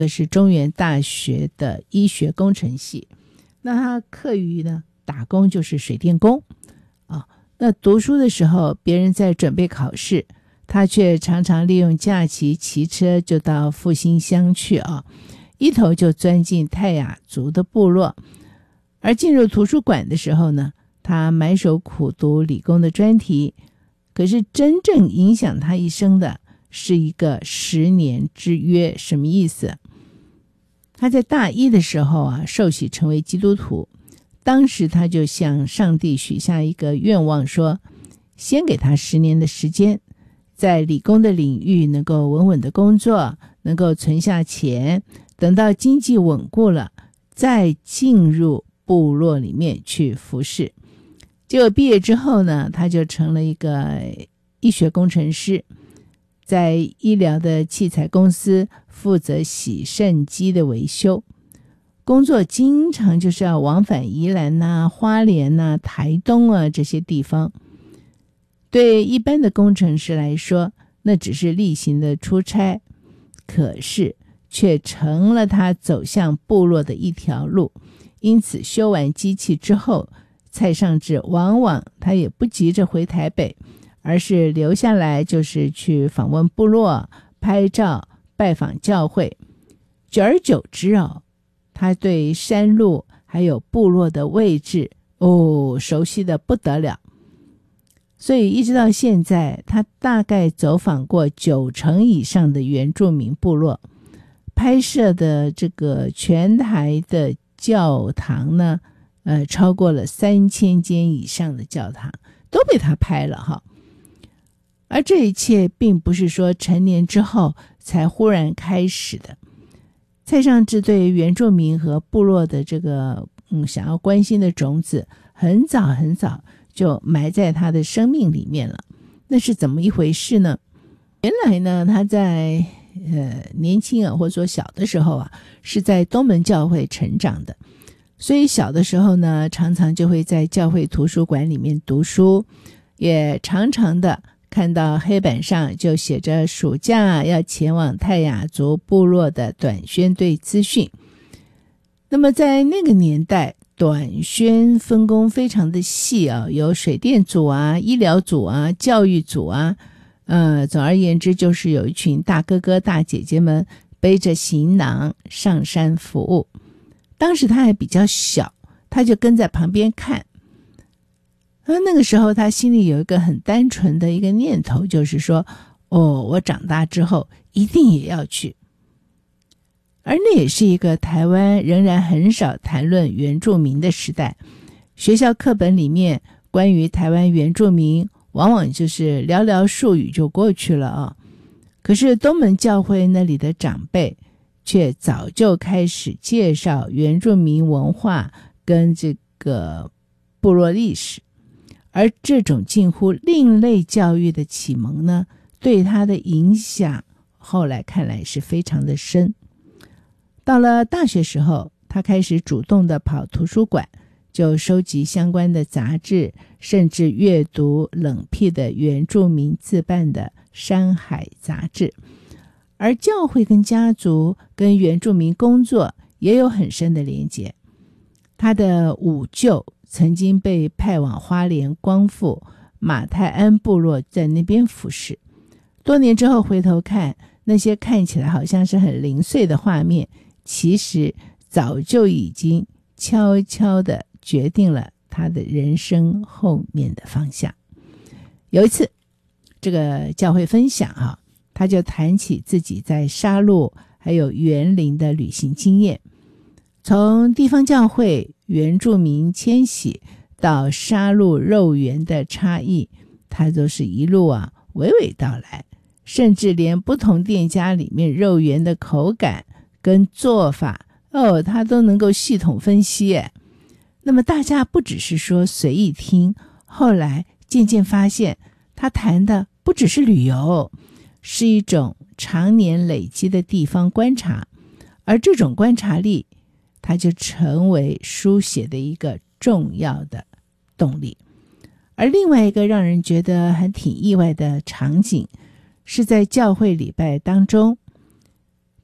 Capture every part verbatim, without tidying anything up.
的是中原大学的医学工程系，那他课余呢打工就是水电工啊。那读书的时候别人在准备考试，他却常常利用假期骑车就到复兴乡去啊，一头就钻进泰雅族的部落。而进入图书馆的时候呢，他埋首苦读理工的专题，可是真正影响他一生的是一个十年之约。什么意思？他在大一的时候啊，受洗成为基督徒，当时他就向上帝许下一个愿望，说先给他十年的时间，在理工的领域能够稳稳的工作，能够存下钱，等到经济稳固了，再进入部落里面去服侍。结果毕业之后呢，他就成了一个医学工程师，在医疗的器材公司负责洗肾机的维修，工作经常就是要往返宜兰啊、花莲啊、台东啊这些地方。对一般的工程师来说，那只是例行的出差，可是却成了他走向部落的一条路。因此修完机器之后，蔡尚志往往他也不急着回台北，而是留下来就是去访问部落、拍照、拜访教会。久而久之哦，他对山路还有部落的位置哦熟悉的不得了。所以一直到现在，他大概走访过九成以上的原住民部落，拍摄的这个全台的教堂呢，呃，超过了三千间以上的教堂都被他拍了哈。而这一切并不是说成年之后才忽然开始的。蔡尚志对原住民和部落的这个嗯想要关心的种子，很早很早就埋在他的生命里面了。那是怎么一回事呢？原来呢，他在呃年轻啊，或者说小的时候啊，是在东门教会成长的，所以小的时候呢，常常就会在教会图书馆里面读书，也常常的看到黑板上就写着暑假要前往泰雅族部落的短宣队资讯。那么在那个年代，短宣分工非常的细啊，有水电组啊、医疗组啊、教育组啊，呃，总而言之就是有一群大哥哥大姐姐们背着行囊上山服务。当时他还比较小，他就跟在旁边看。而那个时候他心里有一个很单纯的一个念头，就是说哦，我长大之后一定也要去。而那也是一个台湾仍然很少谈论原住民的时代，学校课本里面关于台湾原住民往往就是寥寥数语就过去了啊。可是东门教会那里的长辈却早就开始介绍原住民文化跟这个部落历史，而这种近乎另类教育的启蒙呢，对他的影响后来看来是非常的深。到了大学时候，他开始主动的跑图书馆，就收集相关的杂志，甚至阅读冷僻的原住民自办的山海杂志。而教会跟家族跟原住民工作也有很深的连结。他的五舅曾经被派往花莲光复马太安部落，在那边服侍。多年之后回头看，那些看起来好像是很零碎的画面，其实早就已经悄悄地决定了他的人生后面的方向。有一次这个教会分享啊，他就谈起自己在沙鹿还有园林的旅行经验，从地方教会原住民迁徙到沙鹿肉圆的差异，他都是一路啊娓娓道来，甚至连不同店家里面肉圆的口感跟做法哦，他都能够系统分析耶。那么大家不只是说随意听，后来渐渐发现他谈的不只是旅游，是一种常年累积的地方观察，而这种观察力它就成为书写的一个重要的动力。而另外一个让人觉得很挺意外的场景，是在教会礼拜当中，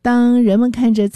当人们看着